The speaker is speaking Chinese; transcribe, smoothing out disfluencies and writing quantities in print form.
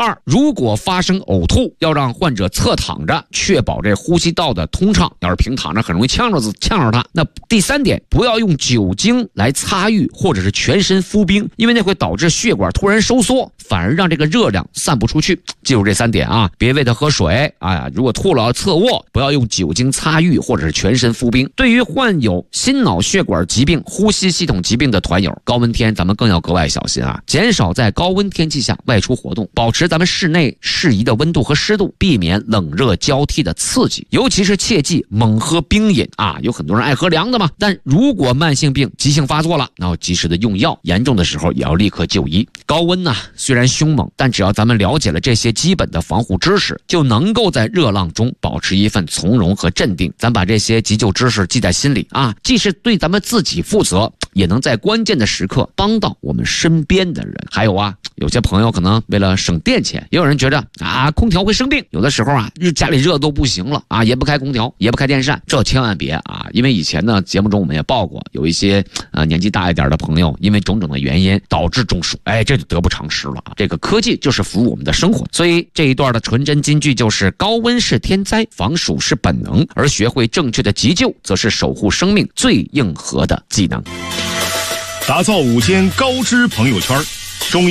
2，如果发生呕吐，要让患者侧躺着，确保这呼吸道的通畅。要是平躺着，很容易呛着他。那第3点，不要用酒精来擦浴或者是全身敷冰，因为那会导致血管突然收缩，反而让这个热量散不出去。记住这3点啊，别喂他喝水啊，如果吐了要侧卧，不要用酒精擦浴或者是全身敷冰。对于患有心脑血管疾病、呼吸系统疾病的团友，高温天咱们更要格外小心啊，减少在高温天气下外出活动，保持咱们室内适宜的温度和湿度，避免冷热交替的刺激，尤其是切忌猛喝冰饮啊，有很多人爱喝凉的嘛。但如果慢性病急性发作了，那要及时的用药，严重的时候也要立刻就医。高温呢，虽然凶猛，但只要咱们了解了这些基本的防护知识，就能够在热浪中保持一份从容和镇定。咱把这些急救知识记在心里啊，既是对咱们自己负责，也能在关键的时刻帮到我们身边的人。还有啊，有些朋友可能为了省电钱，也有人觉得啊，空调会生病，有的时候啊，家里热都不行了啊，也不开空调，也不开电扇，这千万别啊！因为以前呢，节目中我们也报过，有一些年纪大一点的朋友，因为种种的原因导致中暑，这就得不偿失了啊！这个科技就是服务我们的生活，所以这一段的纯真金句就是：高温是天灾，防暑是本能，而学会正确的急救，则是守护生命最硬核的技能。 打造5间高知朋友圈，